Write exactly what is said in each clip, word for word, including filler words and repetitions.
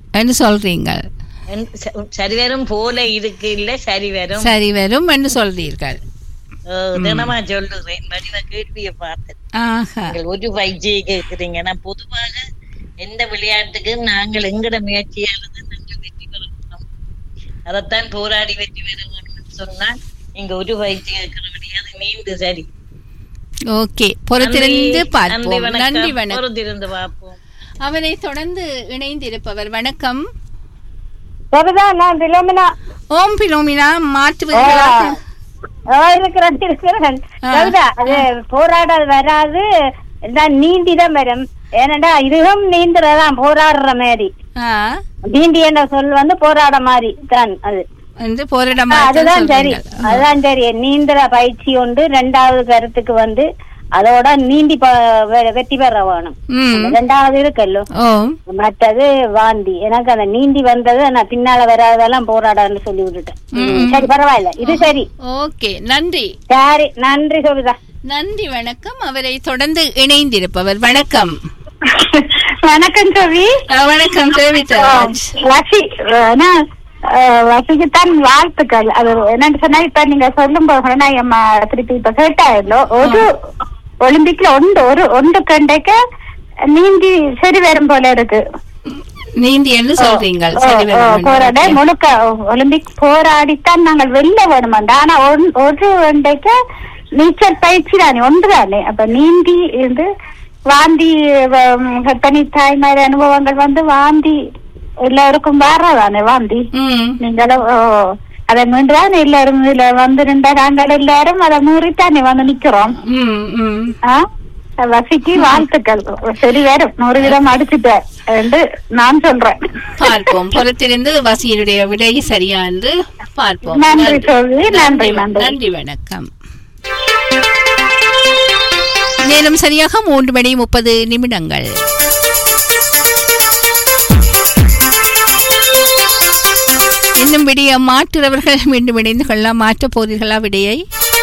என்று சொல்றீங்க. சரி வரும் போல இருக்கு இல்ல சரி வரும் சரி வரும் என்று சொல்றீர்கள். தினமா சொல்லுறேன் வடிவ கேள்வியை பார்த்தேன். ஒரு பயிற்சியை கேட்குறீங்க. நான் பொதுவாக எந்த விளையாட்டுக்கு நாங்கள் எங்கட முயற்சியானது நாங்கள் வெற்றி பெறணும், அதைத்தான் போராடி வெற்றி பெற வேண்டும் சொன்னால் நீங்க ஒரு பயிற்சி கேட்கிறபடி அது நீண்டு சரி. ஓகே, பொறுத்திருந்து பார்ப்போம். நன்றி, வணக்கம். பொறுத்திருந்து பார்ப்போம். அவரை தொடர்ந்து இணைந்திருப்பவர் வணக்கம். ஓம் பிலோமினா மாற்றுவீர்களா? போராட வராது, நீந்திதான் வரும். ஏனண்டா இதுவும் நீந்துறதான் போராடுற மாதிரி. நீந்தி என்ற சொல் வந்து போராட மாதிரி தான் அது. அதுதான் சரி, அதுதான் சரி. நீந்திர பயிற்சி ஒன்று. ரெண்டாவது கருத்துக்கு வந்து அதோட நீந்தி வெற்றி பெற வேணும். ரெண்டாவது இருக்கல்லோ. மற்றது வாந்தி. எனக்கு அந்த நீந்தி வந்தது நான் பின்னால வராதெல்லாம் போராடன்னு சொல்லி விட்டுட்டேன். சரி, பரவாயில்ல, இது சரி. ஓகே, நன்றி. சரி, நன்றி சொல்லுதா. நன்றி, வணக்கம். அவரை தொடர்ந்து இணைந்திருப்பவர் வணக்கம். வணக்கம் கவி. வணக்கம் வசி. வசிக்குத்தான் வாழ்த்துக்கள். அது என்னன்னு சொன்னா, இப்ப நீங்க சொல்லும் போது நான் திருப்பி இப்ப கேட்டாயிரோ ஒரு ஒலிம்பிக்ல ஒன்று ஒரு ஒன்று கண்டைக்க நீந்தி சரி வரும் போல இருக்கு. நீந்தி என்று சொல்றீங்க. போராட முழுக்க ஒலிம்பிக் போராடித்தான் நாங்கள் வெளில வேணுமாண்டா. ஆனா ஒரு கண்டைக்க நீச்சல் பயிற்சி தானே ஒன்று தானே. அப்ப நீந்தி இருந்து வாந்தி கர்ப்பிணி தாய்மாரி அனுபவங்கள் வந்து வாந்தி எல்லாருக்கும் வர்றதானே வாந்தி. நீங்களும் அதை மீண்டுதான் எல்லாரும் இதுல வந்து நின்ற நாங்கள் எல்லாரும் அதை மீறித்தானே வந்து நிக்கிறோம். வசிக்கு வாழ்த்துக்கள். சரி, வரும் நூறு விதம் அடிச்சுட்டேன் என்று நான் சொல்றேன். பார்ப்போம், பொறுத்திருந்து வசியினுடைய விடை சரியா என்று பார்ப்போம். நன்றி சொல்லி. நன்றி, நன்றி, நன்றி, வணக்கம். நேரம் சரியாக மூன்று மணி முப்பது நிமிடங்கள். இன்னும் விடைய மாற்றுறவர்கள் மீண்டும் இணைந்து கொள்ளலாம். மாற்றப் போறீர்களா விடையை?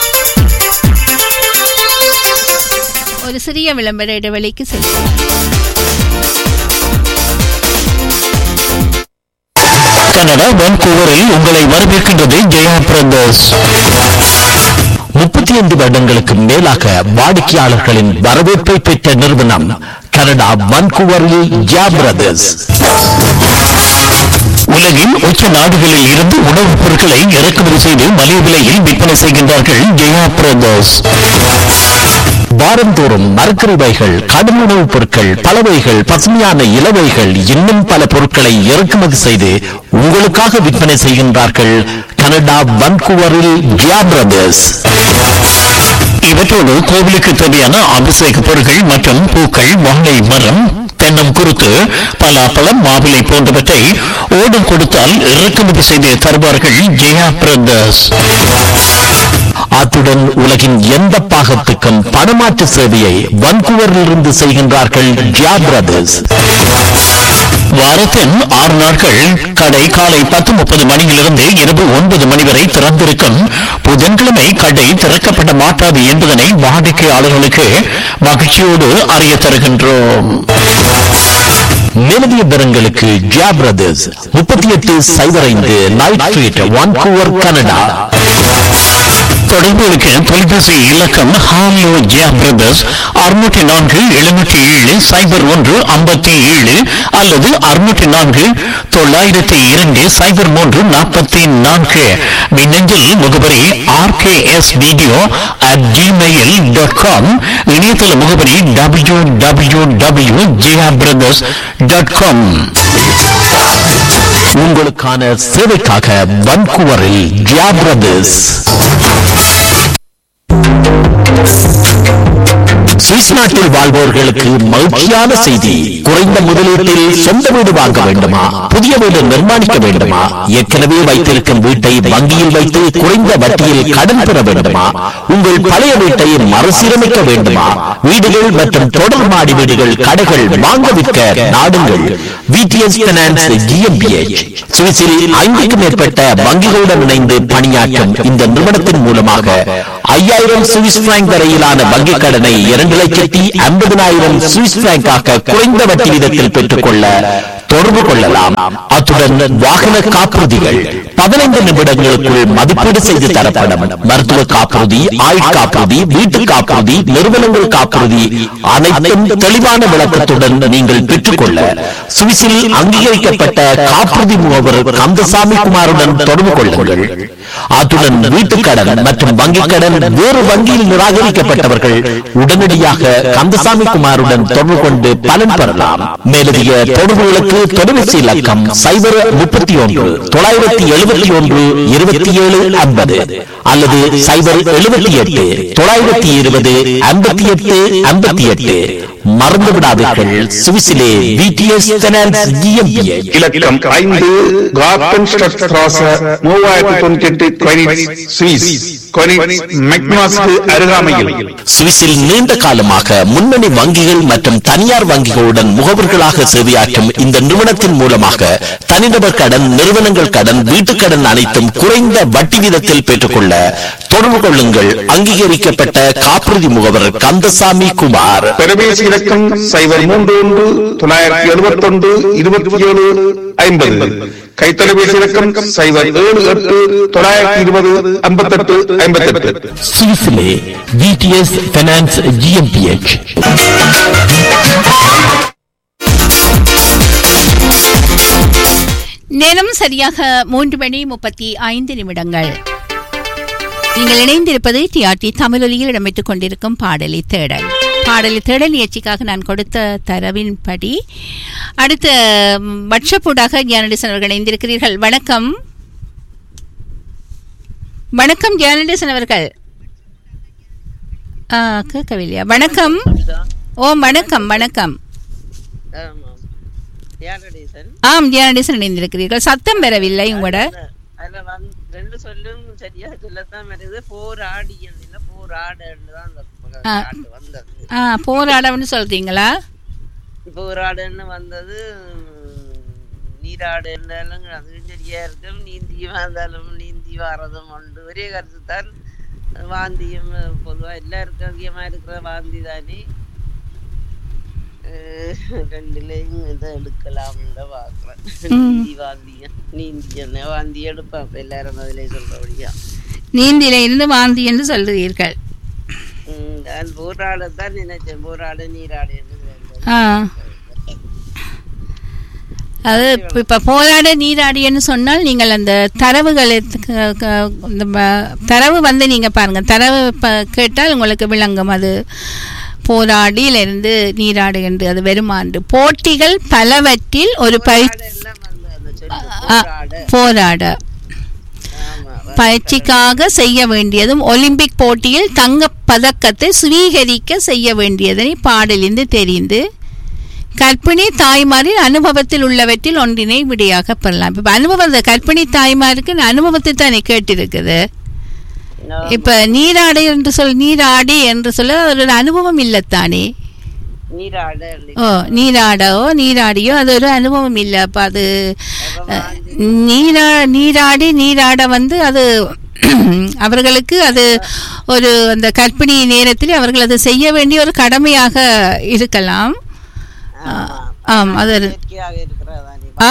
ஒரு சிறிய விளம்பர இடைவெளிக்கு செல்வோம். கனடா வான்கூவரில் உங்களை வரவேற்கின்றது ஜெயா பிரதர்ஸ். முப்பத்தி ஐந்து வருடங்களுக்கு மேலாக வாடிக்கையாளர்களின் வரவேற்பை பெற்ற நிறுவனம் கனடா வான்கூவரில் ஜெயா பிரதர்ஸ். உலகின் உச்ச நாடுகளில் இருந்து உணவுப் பொருட்களை இறக்குமதி செய்து மலிவு விலையில் விற்பனை செய்கின்றார்கள் ஜெயா பிரதர்ஸ். வாரந்தோறும் மரக்கறிவைகள், கடும் உணவுப் பொருட்கள், பலவைகள், பசுமையான இலவைகள், இன்னும் பல பொருட்களை இறக்குமதி செய்து உங்களுக்காக விற்பனை செய்கின்றார்கள் கனடா வான்கூவரில் ஜெயா பிரதர்ஸ். இவற்றோடு கோவிலுக்கு தேவையான அபிஷேக பொருட்கள் மற்றும் பூக்கள், வாழை மரம், தென்னம் குறுக்கு, பலாப்பழம், மாவிலை போன்றவற்றை ஓடம் கொடுத்தால் இறக்குமதி செய்து தருவார்கள் ஜெயா பிரதர்ஸ். அத்துடன் உலகின் எந்த பாகத்துக்கும் பணமாற்று சேவையை வான்கூவரிலிருந்து செய்கின்றார்கள் ஜெயா பிரதர்ஸ். வாரத்தின் ஆறு நாட்கள் கடை காலை பத்து முப்பது மணியிலிருந்து இரவு ஒன்பது மணி வரை திறந்திருக்கும். புதன்கிழமை கடை திறக்கப்பட மாட்டாது என்பதனை வாடிக்கையாளர்களுக்கு மகிழ்ச்சியோடு அறிய தருகின்றோம். நிலவிய பெறங்களுக்கு ஜெயா பிரதர்ஸ் முப்பத்தி எட்டு சைபர் ஐந்து நைட் ஸ்ட்ரீட் வான்கூவர் கனடா. தொடர்புகளுக்கு தொலைபேசி இலக்கம் ஹாலோ ஜெயா பிரதர்ஸ் அறுநூற்றி நான்கு எழுநூற்றி ஏழு சைபர் ஒன்று ஐம்பத்தி ஏழு அல்லது அறுநூற்றி நான்கு தொள்ளாயிரத்தி இரண்டு சைபர் மூன்று நாற்பத்தி நான்கு. மின்னஞ்சல் முகவரி R K S video at Gmail dot com. இணையதள முகவரி W W W Jaya brothers dot com. உங்களுக்கான சேவைக்காக வான்கூவரில் ஜெயா பிரதர்ஸ். சுவிஸ் நாட்டில் வாழ்வோர்களுக்கு மகிழ்ச்சியான செய்தி. குறைந்த முதலீட்டில் சொந்த வீடு வாங்க வேண்டுமா? புதிய வீடு நிர்மாணிக்க வேண்டுமா? ஏற்கனவே வைத்திருக்கும் வீட்டை வங்கியில் வைத்து குறைந்த வட்டியில் கடன் பெற வேண்டுமா? உங்கள் பழைய வீட்டை மறுசீரமைக்க வேண்டுமா? வீடுகள் மற்றும் தொடர் மாடி வீடுகள், கடைகள் வாங்க விற்க நாடுங்கள் விடிஎஸ் பைனான்ஸ் ஜிஎம்பிஎச். சுவிஸில் ஐந்துக்கும் மேற்பட்ட வங்கிகளுடன் இணைந்து பணியாற்றும் இந்த நிறுவனத்தின் மூலமாக ஐயாயிரம் சுவிஸ் பிராங்க் வரையிலான வங்கிக் கடனை இரண்டு லட்சத்தி ஐம்பதினாயிரம் சுவிஸ் பிராங்காக குறைந்த வட்டி வீதத்தில் பெற்றுக்கொள்ள தொடர்பு கொள்ளலாம். அத்துடன் வாகன காப்புறுதிகள் பதினைந்து நிமிடங்களுக்குள் மதிப்பீடு செய்து தரப்படும். மருத்துவ காப்புறுதி, ஆயுள் காப்புறுதி, வீட்டு காப்புறுதி, நிறுவனங்கள் காப்புறுதி அனைத்தும் தெளிவான விளக்கத்துடன் நீங்கள் பெற்றுக்கொள்ள சுவிஸில் அங்கீகரிக்கப்பட்ட காப்புறுதி முகவர் கந்தசாமி குமாருடன் தொடர்பு கொள்ளுங்கள். அத்துடன் வீட்டுக் கடன் மற்றும் வங்கிக் கடன் வேறு வங்கியில் நிராகரிக்கப்பட்டவர்கள் உடனடியாக கந்தசாமி குமாருடன் தொடர்பு கொண்டு பலன் பெறலாம். மேலதிக தொடர்புகளுக்கு தொலைபேசி இலக்கம் சைபர் முப்பத்தி ஒன்று தொள்ளாயிரத்தி எழுபத்தி ஒன்று இருபத்தி ஏழு ஐம்பது அல்லது சைபர் எழுபத்தி எட்டு தொள்ளாயிரத்தி இருபது ஐம்பத்தி எட்டு ஐம்பத்தி எட்டு. மறந்து விடாதீர்கள், சுவிஸிலே விடிஎஸ் ஃபைனான்ஸ் ஜிஎம்பிஎச் இலக்கம் ஐந்து கார்டன் ஸ்ட்ராஸ மூவாயிரத்தி தொண்ணூத்தி எட்டு கொயினிட்ஸ் சுவிஸ் கொயினிட்ஸ் மெக்னாஸ்க்கு அருகாமையில். சுவிஸில் நீண்ட காலமாக முன்னணி வங்கிகள் மற்றும் தனியார் வங்கிகளுடன் முகவர்களாக சேவையாற்றும் இந்த நிறுவனத்தின் மூலமாக தனிநபர் கடன், நிறுவனங்கள் கடன், வீட்டுக் கடன் அனைத்தும் குறைந்த வட்டி வீதத்தில் பெற்றுக்கொள்ள தொடர்பு கொள்ளுங்கள். அங்கீகரிக்கப்பட்ட காப்புறுதி முகவர் கந்தசாமி குமார். தொலைபேசி இலக்கம் சைபர் மூன்று ஒன்று தொள்ளாயிரத்தி எழுபத்தி ஒன்று இருபத்தி ஏழு ஐம்பது. கைத்தொலைபேசி இலக்கம் சைபர் ஏழு எட்டு தொள்ளாயிரத்தி இருபது ஐம்பத்தி எட்டு ஐம்பத்தி எட்டு. சுவிஸிலே விடிஎஸ் ஃபைனான்ஸ் ஜிஎம்பிஎச். நேரம் சரியாக மூன்று மணி முப்பத்தி ஐந்து நிமிடங்கள். நீங்கள் இணைந்திருப்பது டிஆர்டி தமிழொலியில் இடம்பெற்றுக் கொண்டிருக்கும் பாடலி தேடல். பாடலி தேடல் நிகழ்ச்சிக்காக நான் கொடுத்த தரவின்படி அடுத்த வாட்ஸ்அப்பூடாக ஜானடிசன் அவர்கள் இணைந்திருக்கிறீர்கள். வணக்கம். வணக்கம் ஜானடிசன் அவர்கள். ஆ கேட்கவில்லையா? வணக்கம். ஓ வணக்கம் வணக்கம். ஆம் ஜானடிசன் இணைந்திருக்கிறீர்கள். சத்தம் பெறவில்லை உங்களோட. ரெண்டு சொல்லும் சரியா சொல்லத்தான் வருது. போராடியல் இல்ல போராடன்னு தான் வந்தது. ஆ போராடன்னு சொல்றீங்களா? போராடன்னு வந்தது. நீராடு இருந்தாலும் அதுவும் சரியா இருக்கும். நீந்தி வந்தாலும் நீந்தி வாரதும் உண்டு. ஒரே கருத்து தான். வாந்தியும் பொதுவா எல்லாருக்கும் அதிகமா இருக்கிற வாந்தி தானே. ரெண்டுலயும் இதை எடுக்கலாம் பாக்குறேன். நீந்தி வாந்திய நீந்தி என்ன வாந்தி எடுப்பேன் எல்லாரும் அதுல சொல்றபடியா. நீந்தில இருந்து வாந்தி என்று சொல்றீர்கள். நான் போராடத்தான் நினைச்சேன். போராட நீராடு. அது இப்ப போராட நீராடின்னு சொன்னால் நீங்கள் அந்த தரவுகளை தரவு வந்து நீங்க பாருங்க, தரவு கேட்டால் உங்களுக்கு விளங்கும். அது போராடியிலிருந்து நீராடு என்று அது வெறுமாண்டு போட்டிகள் பலவற்றில் ஒரு போராட பயிற்சிக்காக செய்ய வேண்டியதும் ஒலிம்பிக் போட்டியில் தங்க பதக்கத்தை சுவீகரிக்க செய்ய வேண்டியதனை பாடலிருந்து தெரிந்து கற்பிணி தாய்மாரின் அனுபவத்தில் உள்ளவற்றில் ஒன்றினை விடையாக பெறலாம். இப்ப அனுபவம் கற்பிணி தாய்மாருக்கு அனுபவத்தை தானே கேட்டிருக்குது. இப்ப நீராடை என்று சொல் நீராடி என்று சொல்ல ஒரு அனுபவம் இல்லத்தானே. ஓ நீராடோ நீராடியோ அது ஒரு அனுபவம் இல்லை. அப்ப அது நீரா நீராடி நீராட வந்து அது அவர்களுக்கு அது ஒரு அந்த கற்பிணி நேரத்தில் அவர்கள் அதை செய்ய வேண்டிய ஒரு கடமையாக இருக்கலாம். ஆம் அது ஆ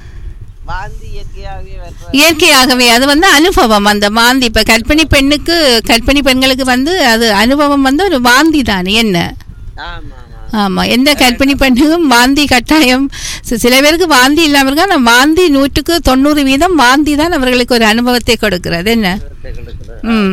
இயற்கையாகவே அது வந்து அனுபவம். அந்த வாந்தி இப்ப கர்ப்பிணி பெண்ணுக்கு கர்ப்பிணி பெண்களுக்கு வந்து அது அனுபவம் வந்து ஒரு வாந்தி தானே என்ன. ஆமா எந்த கர்ப்பிணி பெண்ணுக்கும் வாந்தி கட்டாயம். சில பேருக்கு வாந்தி இல்லாம இருக்கா. அந்த வாந்தி நூற்றுக்கு தொண்ணூறு வீதம் வாந்தி தான் அவர்களுக்கு ஒரு அனுபவத்தை கொடுக்கிறது என்ன. ம்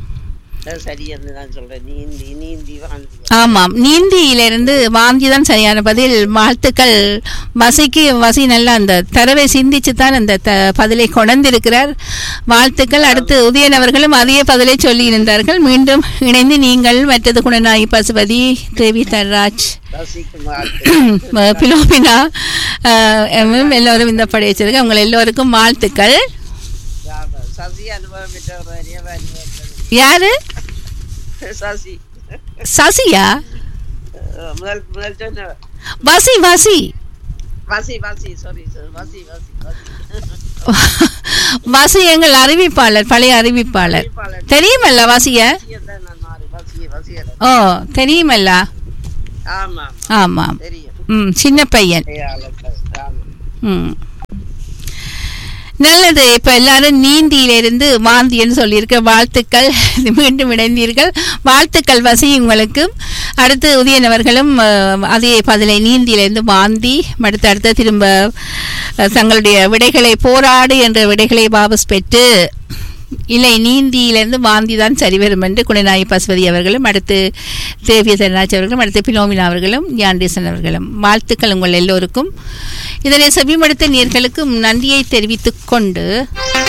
ஆமாம் நீந்தியிலிருந்து வாந்தி தான் சரியான பதில். வாழ்த்துக்கள் வசிக்கு. வசி நல்லா அந்த தரவை சிந்திச்சு தான் அந்த பதிலை கொண்டிருக்கிறார். வாழ்த்துக்கள். அடுத்து உதயன் அவர்களும் அதே பதிலை சொல்லி இருந்தார்கள். மீண்டும் இணைந்து நீங்கள் மற்றது குணநாயகி பசுபதி தேவி தர்ராஜ் பிலோபினா எல்லோரும் இந்த படை வச்சிருக்க உங்கள் எல்லோருக்கும் வாழ்த்துக்கள். யாரு? சசியா? வசி வசி வசி எங்கள் அறிவிப்பாளர், பழைய அறிவிப்பாளர். தெரியுமல்ல வசிய? ஓ தெரியுமல்ல. ஆமா ம் சின்ன பையன். ம் நல்லது. இப்ப எல்லாரும் நீந்தியிலிருந்து வாந்தின்னு சொல்லியிருக்க வாழ்த்துக்கள். மீண்டும் இணைந்தீர்கள், வாழ்த்துக்கள் வசி உங்களுக்கு. அடுத்து உதயன் அவர்களும் அதே பதிலை நீந்தியிலிருந்து வாந்தி அடுத்த அடுத்த திரும்ப தங்களுடைய விடைகளை போராடு என்ற விடைகளை வாபஸ் பெற்று இல்லை நீந்தியிலிருந்து வாந்தி தான் சரி வரும் என்று குணநாயகி பசுபதி அவர்களும் அடுத்து தேவிய தரராஜ் அவர்களும் அடுத்து பிலோமினா அவர்களும் யாண்டேசன் அவர்களும் வாழ்த்துக்கள் உங்கள் எல்லோருக்கும். இதனை செவிமடுத்த நேயர்களுக்கும் நன்றியை தெரிவித்துக் கொண்டு